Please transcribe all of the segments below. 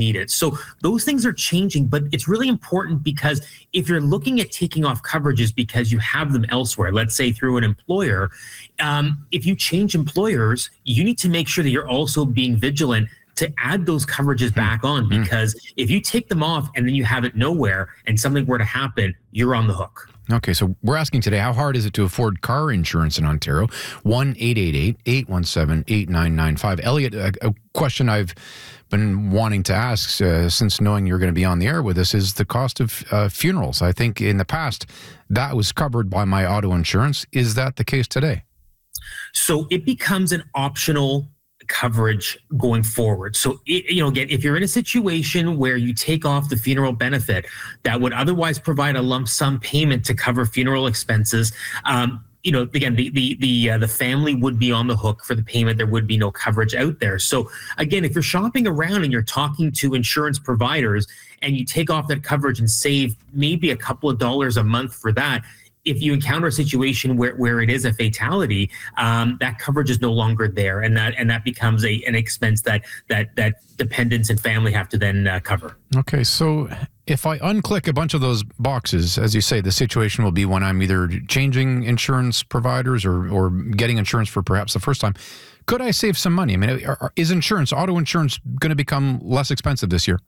need it. So those things are changing, but it's really important because if you're looking at taking off coverages because you have them elsewhere, let's say through an employer, if you change employers, you need to make sure that you're also being vigilant to add those coverages back on, because if you take them off and then you have it nowhere and something were to happen, you're on the hook. Okay, so we're asking today, how hard is it to afford car insurance in Ontario? 1-888-817-8995. Elliot, a question I've been wanting to ask since knowing you're going to be on the air with us is the cost of funerals. I think in the past that was covered by my auto insurance. Is that the case today? So it becomes an optional coverage going forward. So, again, if you're in a situation where you take off the funeral benefit that would otherwise provide a lump sum payment to cover funeral expenses, again, the family would be on the hook for the payment. There would be no coverage out there. So again, if you're shopping around and you're talking to insurance providers and you take off that coverage and save maybe a couple of dollars a month for that, if you encounter a situation where it is a fatality, that coverage is no longer there, and that becomes an expense that dependents and family have to then cover. Okay, so if I unclick a bunch of those boxes, as you say, the situation will be when I'm either changing insurance providers or getting insurance for perhaps the first time. Could I save some money? I mean, is auto insurance, going to become less expensive this year?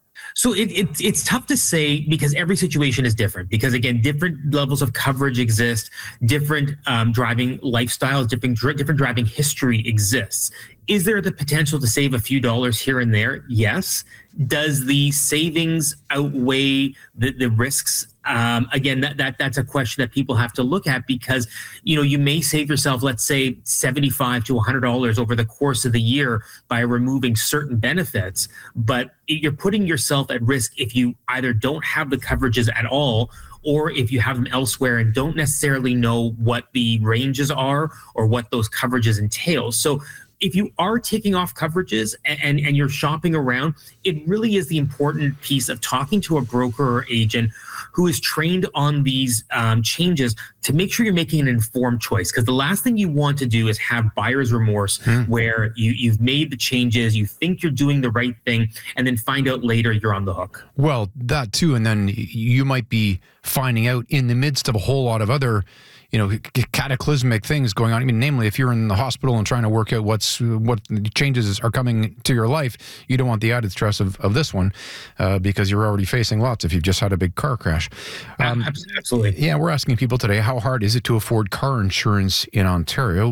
So it's tough to say because every situation is different. Because again, different levels of coverage exist, different driving lifestyles, different driving history exists. Is there the potential to save a few dollars here and there? Yes. Does the savings outweigh the risks? Again, that's a question that people have to look at, because you may save yourself, let's say, $75 to $100 over the course of the year by removing certain benefits, but you're putting yourself at risk if you either don't have the coverages at all, or if you have them elsewhere and don't necessarily know what the ranges are or what those coverages entail. So if you are taking off coverages and you're shopping around, it really is the important piece of talking to a broker or agent who is trained on these changes to make sure you're making an informed choice. Because the last thing you want to do is have buyer's remorse where you've made the changes, you think you're doing the right thing, and then find out later you're on the hook. Well, that too, and then you might be finding out in the midst of a whole lot of other cataclysmic things going on. I mean, namely, if you're in the hospital and trying to work out what changes are coming to your life, you don't want the added stress of this one because you're already facing lots if you've just had a big car crash. Absolutely. Yeah, we're asking people today, how hard is it to afford car insurance in Ontario?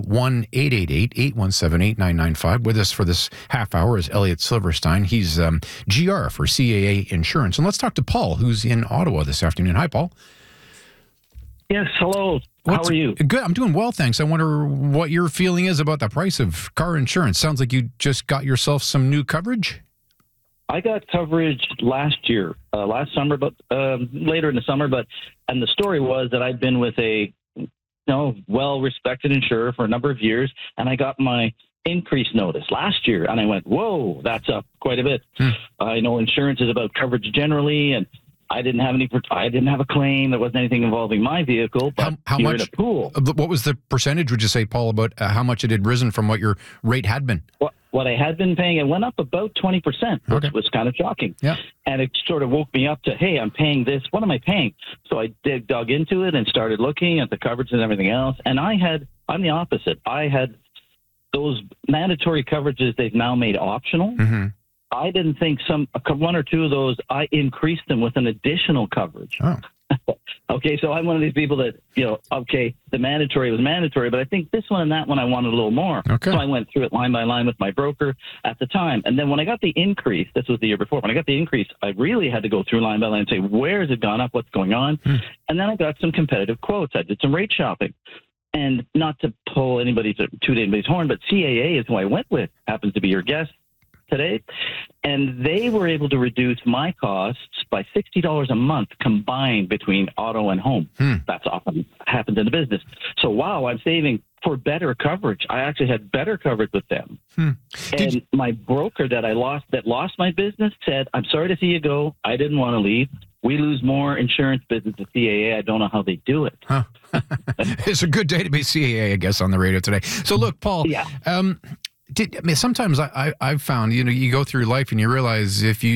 1-888-817-8995. With us for this half hour is Elliot Silverstein. He's GR for CAA Insurance. And let's talk to Paul, who's in Ottawa this afternoon. Hi, Paul. Yes, hello. How are you? Good. I'm doing well, thanks. I wonder what your feeling is about the price of car insurance. Sounds like you just got yourself some new coverage. I got coverage last summer, but later in the summer. And the story was that I'd been with a well-respected insurer for a number of years, and I got my increase notice last year, and I went, whoa, that's up quite a bit. I know insurance is about coverage generally, and I didn't have a claim. There wasn't anything involving my vehicle. But how much? In a pool. What was the percentage, would you say, Paul, about how much it had risen from what your rate had been? What I had been paying, it went up about 20%, which was kind of shocking. Yeah. And it sort of woke me up to, hey, I'm paying this. What am I paying? So I dug into it and started looking at the coverage and everything else. And I'm the opposite. I had those mandatory coverages they've now made optional. Mm-hmm. I didn't think one or two of those, I increased them with an additional coverage. Oh. Okay, so I'm one of these people that, the mandatory was mandatory, but I think this one and that one I wanted a little more. Okay. So I went through it line by line with my broker at the time. And then when I got the increase, this was the year before, when I got the increase, I really had to go through line by line and say, where has it gone up? What's going on? And then I got some competitive quotes. I did some rate shopping. And not to toot anybody's horn, but CAA is who I went with, happens to be your guest today, and they were able to reduce my costs by $60 a month combined between auto and home. That's often happens in the business. So, wow, I'm saving for better coverage. I actually had better coverage with them. And my broker that lost my business said, I'm sorry to see you go. I didn't want to leave. We lose more insurance business at CAA. I don't know how they do it. Huh. It's a good day to be CAA, I guess, on the radio today. So, look, Paul, sometimes I've found, you go through life and you realize if you